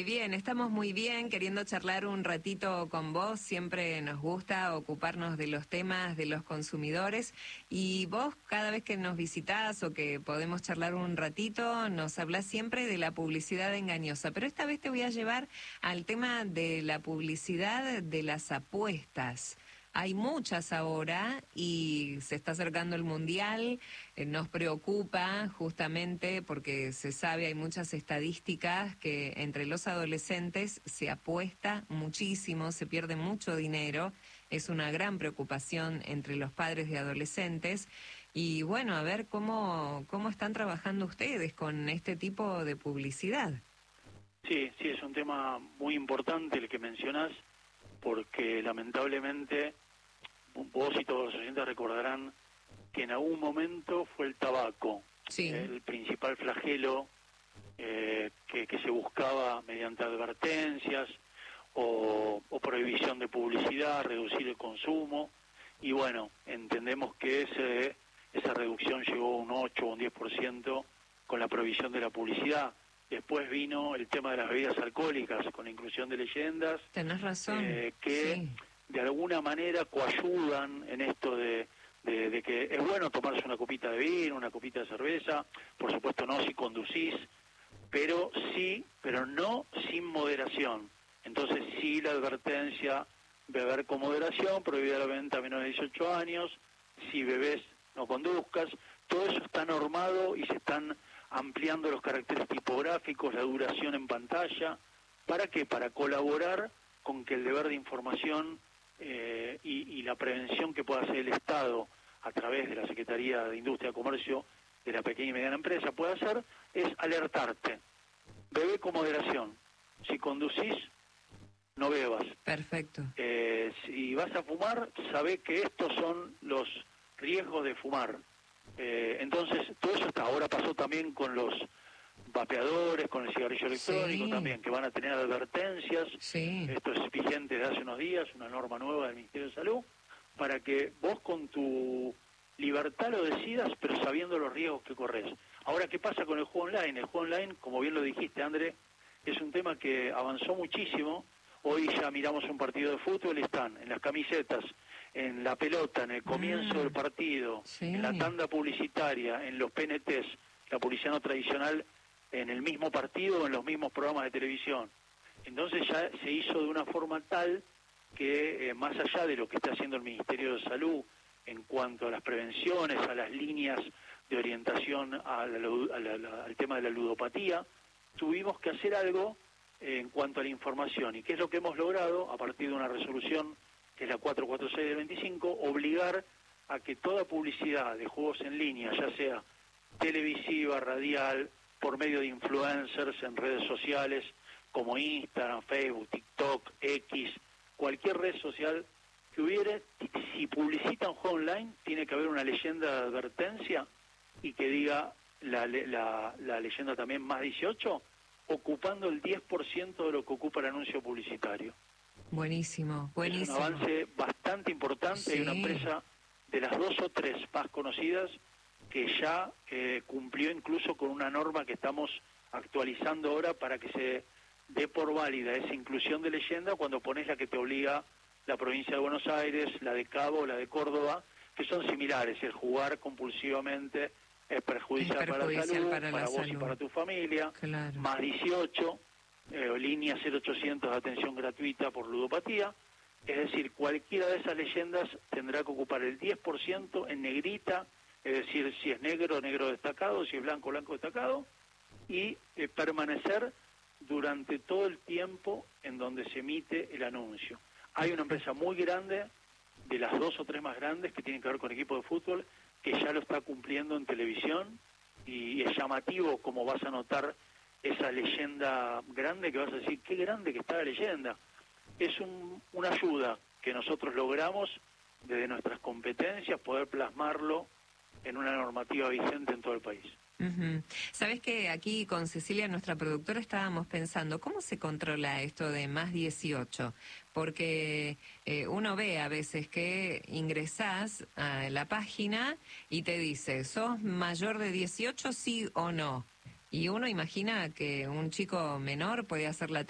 Ay, bien, estamos muy bien, queriendo charlar un ratito con vos. Siempre nos gusta ocuparnos de los temas de los consumidores. Y vos, cada vez que nos visitás o que podemos charlar un ratito, nos hablás siempre de la publicidad engañosa. Pero esta vez te voy a llevar al tema de la publicidad de las apuestas. Hay muchas ahora y se está acercando el Mundial, nos preocupa justamente porque se sabe, hay muchas estadísticas que entre los adolescentes se apuesta muchísimo, se pierde mucho dinero, es una gran preocupación entre los padres de adolescentes y bueno, a ver cómo están trabajando ustedes con este tipo de publicidad. Sí, es un tema muy importante el que mencionás, porque lamentablemente vos y todos los oyentes recordarán que en algún momento fue el tabaco, sí, el principal flagelo que se buscaba mediante advertencias o prohibición de publicidad, reducir el consumo, y bueno, entendemos que esa reducción llegó a un 8 o un 10% con la prohibición de la publicidad. Después vino el tema de las bebidas alcohólicas, con la inclusión de leyendas. Tenés razón. Que sí, de alguna manera coayudan en esto de que es bueno tomarse una copita de vino, una copita de cerveza, por supuesto no si conducís, pero no sin moderación. Entonces sí la advertencia, beber con moderación, prohibida la venta a menores de 18 años, si bebés no conduzcas, todo eso está normado y se están ampliando los caracteres tipográficos, la duración en pantalla. ¿Para qué? Para colaborar con que el deber de información y la prevención que pueda hacer el Estado a través de la Secretaría de Industria y Comercio de la pequeña y mediana empresa pueda hacer, es alertarte. Bebé con moderación. Si conducís, no bebas. Perfecto. Si vas a fumar, sabé que estos son los riesgos de fumar. Entonces, todo eso hasta ahora pasó también con los vapeadores, con el cigarrillo electrónico, sí, también, que van a tener advertencias. Sí. Esto es vigente de hace unos días, una norma nueva del Ministerio de Salud, para que vos con tu libertad lo decidas, pero sabiendo los riesgos que corres. Ahora, ¿qué pasa con el juego online? El juego online, como bien lo dijiste, André, es un tema que avanzó muchísimo. Hoy ya miramos un partido de fútbol y están en las camisetas, en la pelota, en el comienzo del partido, sí, en la tanda publicitaria, en los PNTs, la publicidad no tradicional, en el mismo partido o en los mismos programas de televisión. Entonces ya se hizo de una forma tal que más allá de lo que está haciendo el Ministerio de Salud en cuanto a las prevenciones, a las líneas de orientación al tema de la ludopatía, tuvimos que hacer algo en cuanto a la información. ¿Y qué es lo que hemos logrado? A partir de una resolución que es la 446 del 25, obligar a que toda publicidad de juegos en línea, ya sea televisiva, radial, por medio de influencers en redes sociales como Instagram, Facebook, TikTok, X, cualquier red social que hubiere, si publicita un juego online, tiene que haber una leyenda de advertencia y que diga la leyenda también más 18, ocupando el 10% de lo que ocupa el anuncio publicitario. Buenísimo, buenísimo. Es un avance bastante importante. Sí. Hay una empresa de las 2 o 3 más conocidas que ya cumplió incluso con una norma que estamos actualizando ahora para que se dé por válida esa inclusión de leyenda cuando pones la que te obliga la provincia de Buenos Aires, la de Cabo o la de Córdoba, que son similares. El jugar compulsivamente es perjudicial para la salud, para vos y para tu familia. Claro. Más 18, línea 0800 de atención gratuita por ludopatía. Es decir, cualquiera de esas leyendas tendrá que ocupar el 10% en negrita, es decir, si es negro, negro destacado, si es blanco, blanco destacado, y permanecer durante todo el tiempo en donde se emite el anuncio. Hay una empresa muy grande, de las 2 o 3 más grandes, que tienen que ver con equipo de fútbol, que ya lo está cumpliendo en televisión, y es llamativo como vas a notar esa leyenda grande, que vas a decir, qué grande que está la leyenda. Es una ayuda que nosotros logramos desde nuestras competencias poder plasmarlo en una normativa vigente en todo el país. Sabes que aquí con Cecilia, nuestra productora, estábamos pensando, ¿cómo se controla esto de más 18? Porque uno ve a veces que ingresás a la página y te dice, ¿sos mayor de 18, sí o no? Y uno imagina que un chico menor puede hacer la